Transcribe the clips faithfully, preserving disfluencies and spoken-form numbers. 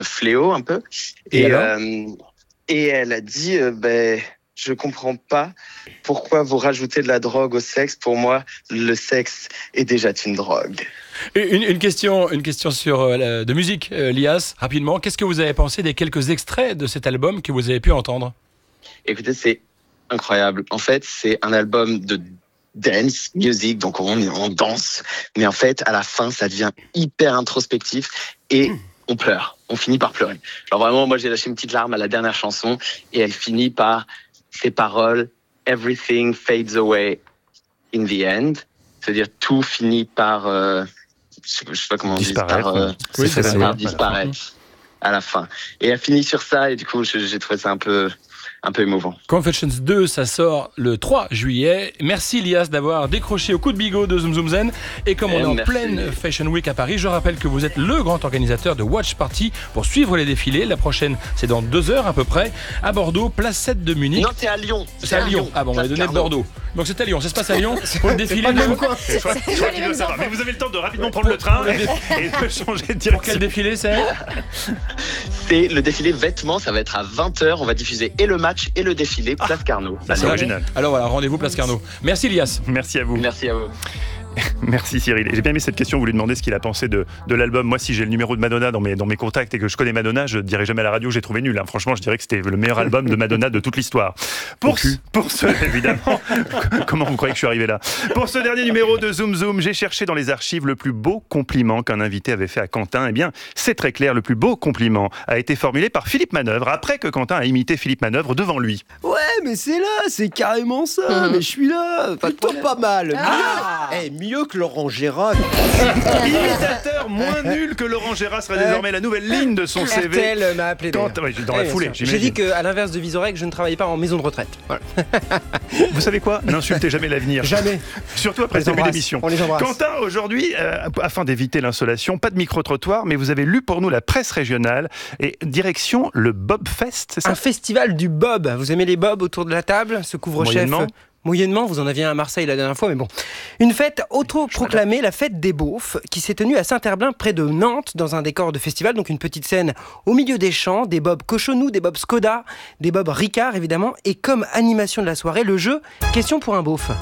fléau un peu. Et, Et, alors euh, et elle a dit, euh, ben, je comprends pas pourquoi vous rajoutez de la drogue au sexe. Pour moi, le sexe est déjà une drogue. Une, une question, une question sur euh, la- de musique, euh, Lias, rapidement. Qu'est-ce que vous avez pensé des quelques extraits de cet album que vous avez pu entendre ? Écoutez, c'est incroyable. En fait, c'est un album de dance music, donc on, on danse, mais en fait, à la fin, ça devient hyper introspectif et on pleure. On finit par pleurer. Genre vraiment, moi, j'ai lâché une petite larme à la dernière chanson et elle finit par ces paroles « Everything fades away in the end ». C'est-à-dire tout finit par, euh, je sais pas je sais pas comment on dit, Disparaître. par, euh, Oui, c'est ça, ça. par ouais. disparaître à la fin. Et elle finit sur ça et du coup, je- j'ai trouvé ça un peu, un peu émouvant. Confessions deux, ça sort le trois juillet. Merci Lias d'avoir décroché au coup de bigot de Zoom Zoom Zen. Et comme on est Eh, en merci. pleine Fashion Week à Paris, je rappelle que vous êtes le grand organisateur de Watch Party pour suivre les défilés. La prochaine, c'est dans deux heures à peu près, à Bordeaux, place sept de Munich. Non, c'est à Lyon. C'est à Lyon. Ah bon, on m'a Place donné de Carnot. Bordeaux. Donc c'est à Lyon, ça se passe à Lyon pour le défilé. de- Je crois, je crois qu'il doit savoir. Mais vous avez le temps de rapidement prendre le train et de changer de Pour quel direction. défilé c'est ? C'est le défilé vêtements, ça va être à vingt heures. On va diffuser et le match et le défilé, place Carnot. Ah, c'est original. Alors voilà, rendez-vous place Carnot. Merci Lias. Merci à vous. Merci à vous. Merci Cyril. Et j'ai bien aimé cette question, vous lui demandez ce qu'il a pensé de, de l'album. Moi, si j'ai le numéro de Madonna dans mes, dans mes contacts et que je connais Madonna, je dirais jamais à la radio que j'ai trouvé nul. hein. Franchement, je dirais que c'était le meilleur album de Madonna de toute l'histoire. Pour, ce- pour ce, évidemment, comment vous croyez que je suis arrivé là ? Pour ce dernier numéro de Zoom Zoom, j'ai cherché dans les archives le plus beau compliment qu'un invité avait fait à Quentin. Eh bien, c'est très clair, le plus beau compliment a été formulé par Philippe Manœuvre après que Quentin a imité Philippe Manœuvre devant lui. Ouais, mais c'est là, c'est carrément ça. Mais je suis là, plutôt pas mal. Mieux, Eh, mieux que Laurent Gérard. Imitateur moins nul que Laurent Gérard sera désormais la nouvelle ligne de son C V. R T L m'a appelé. Quand- d'ailleurs. oui, dans la Eh, bien foulée, sûr. J'ai j'imagine. dit qu'à l'inverse de Vizorek, je ne travaillais pas en maison de retraite. Voilà. Vous savez quoi ? N'insultez jamais l'avenir. Jamais. Surtout après On les ce début embrasse. d'émission. On les embrasse. Quentin, aujourd'hui, euh, afin d'éviter l'insolation, pas de micro-trottoir, mais vous avez lu pour nous la presse régionale et direction le Bob Fest, c'est ça ? Un festival du bob. Vous aimez les bobs autour de la table ? Ce couvre-chef. Moyennement. Moyennement, vous en aviez un à Marseille la dernière fois, mais bon. Une fête auto-proclamée, la fête des beaufs, qui s'est tenue à Saint-Herblain, près de Nantes, dans un décor de festival, donc une petite scène au milieu des champs, des bobs Cochonou, des bobs Skoda, des bobs Ricard, évidemment, et comme animation de la soirée, le jeu Question pour un beauf.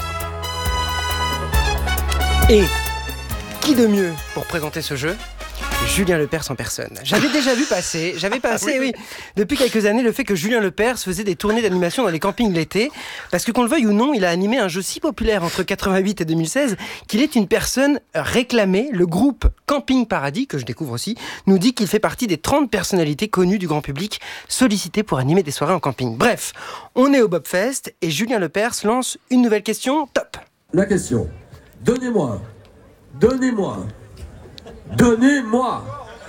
Et qui de mieux pour présenter ce jeu ? Julien Lepers en personne. J'avais déjà vu passer, j'avais passé, oui, depuis quelques années, le fait que Julien Lepers faisait des tournées d'animation dans les campings l'été, parce que qu'on le veuille ou non, il a animé un jeu si populaire entre quatre-vingt-huit et deux mille seize qu'il est une personne réclamée. Le groupe Camping Paradis, que je découvre aussi, nous dit qu'il fait partie des trente personnalités connues du grand public sollicitées pour animer des soirées en camping. Bref, on est au Bobfest et Julien Lepers lance une nouvelle question, top. La question. Donnez-moi. Donnez-moi. Donnez-moi.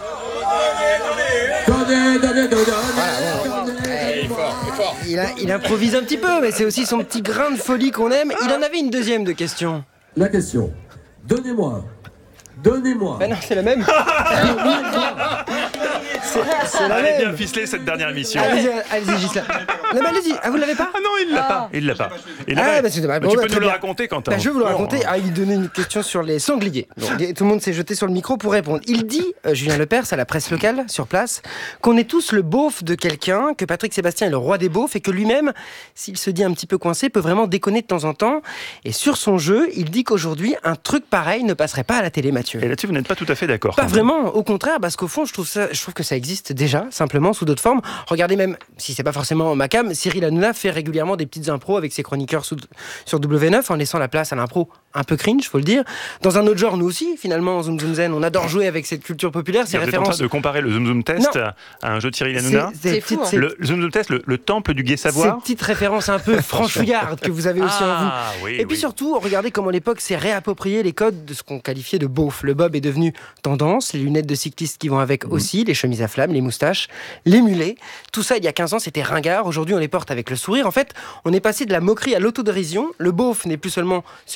Donnez, donnez, donnez, donnez. Il, a- il improvise un petit peu, mais c'est aussi son petit grain de folie qu'on aime. Il en avait une deuxième de question. La question. Donnez-moi. Donnez-moi. Ben non, c'est la même. c'est, c'est la Elle est bien même. ficelée cette dernière émission. Allez-y, allez-y, Gisela. Non, mais allez-y. Ah, vous l'avez pas ? Ah non, il l'a pas. Il l'a pas. Il l'a Ah, pas. bah, c'est dommage. Mais Bon, tu bah, peux très nous le bien. raconter, Quentin. Bah, je vais vous le Oh. raconter. Ah, il donnait une question sur les sangliers. Donc, tout le monde s'est jeté sur le micro pour répondre. Il dit, euh, Julien Lepers, à la presse locale, sur place, qu'on est tous le beauf de quelqu'un, que Patrick Sébastien est le roi des beaufs et que lui-même, s'il se dit un petit peu coincé, peut vraiment déconner de temps en temps. Et sur son jeu, il dit qu'aujourd'hui, un truc pareil ne passerait pas à la télé, Mathieu. Et là-dessus, vous n'êtes pas tout à fait d'accord. Pas vraiment, au contraire, parce qu'au fond, je trouve, ça, je trouve que ça existe déjà, simplement, sous d'autres formes. Regardez même, si c'est pas forcément ma cam, Cyril Hanouna fait régulièrement des petites impros avec ses chroniqueurs sous- sur W neuf, en laissant la place à l'impro un peu cringe, faut le dire. Dans un autre genre, nous aussi, finalement, en Zoom Zoom Zen, on adore jouer avec cette culture populaire, ces Vous êtes en train références. de comparer le Zoom Zoom Test Non. à un jeu de Cyril Ces- Hanouna ces C'est fou, petites- hein. ces- le Zoom Zoom Test, le, le temple du gai Ces savoir. petites références un peu franchouillardes que vous avez aussi en vous. Ah, oui, Et puis oui. surtout, regardez comment l'époque s'est réapproprié les codes de ce qu'on qualifiait de beauf. Le bob est devenu tendance, les lunettes de cyclistes qui vont avec Mhm. aussi, les chemises à flammes, les moustaches, les mulets. Tout ça, il y a quinze ans, c'était ringard. Aujourd'hui, on les porte avec le sourire. En fait, on est passé de la moquerie à l'autodérision. Le beauf n'est plus seulement celui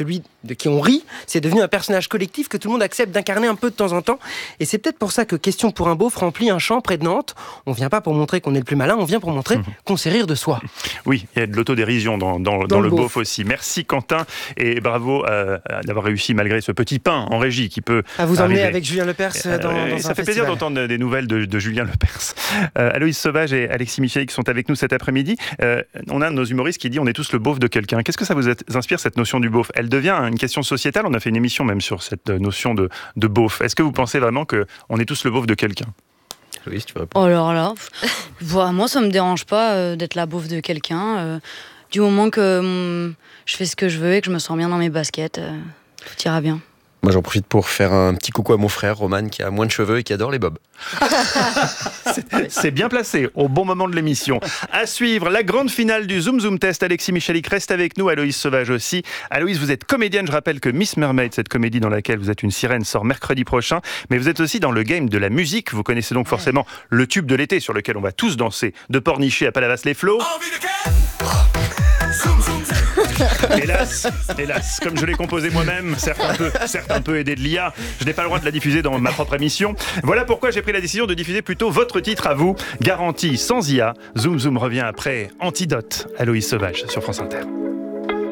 de qui on rit, c'est devenu un personnage collectif que tout le monde accepte d'incarner un peu de temps en temps. Et c'est peut-être pour ça que Question pour un beauf remplit un champ près de Nantes. On vient pas pour montrer qu'on est le plus malin, on vient pour montrer mmh. qu'on sait rire de soi. Oui, il y a de l'autodérision dans, dans, dans, dans le, le beauf aussi. Merci Quentin et bravo euh, d'avoir réussi malgré ce petit pain en régie qui peut à vous arriver. emmener avec Julien Lepers dans, dans euh, un Ça fait festival. plaisir d'entendre des nouvelles de, de Julien Lepers. Euh, Aloïs Sauvage et Alexis Michel qui sont avec nous cet après-midi. Euh, on a un de nos humoristes qui dit on est tous le beauf de quelqu'un. Qu'est-ce que ça vous inspire cette notion du beauf? Elle devient une question sociétale. On a fait une émission même sur cette notion de, de beauf. Est-ce que vous pensez vraiment qu'on est tous le beauf de quelqu'un? Oui, si tu veux répondre. Oh, alors là, voilà, moi ça me dérange pas euh, d'être la beauf de quelqu'un. Euh, du moment que hum, je fais ce que je veux et que je me sens bien dans mes baskets, euh, tout ira bien. Moi, j'en profite pour faire un petit coucou à mon frère, Roman, qui a moins de cheveux et qui adore les bobs. C'est bien placé, au bon moment de l'émission. À suivre, la grande finale du Zoom Zoom Test. Alexis Michalik reste avec nous, Aloïs Sauvage aussi. Aloïs, vous êtes comédienne. Je rappelle que Miss Mermaid, cette comédie dans laquelle vous êtes une sirène, sort mercredi prochain. Mais vous êtes aussi dans le game de la musique. Vous connaissez donc forcément le tube de l'été sur lequel on va tous danser. De Pornichet à Palavas-les-Flots. Hélas, hélas, comme je l'ai composé moi-même, certes un peu, certes un peu aidé de l'I A, je n'ai pas le droit de la diffuser dans ma propre émission. Voilà pourquoi j'ai pris la décision de diffuser plutôt votre titre à vous, garantie sans I A. Zoom Zoom revient après Antidote, Aloïs Sauvage sur France Inter.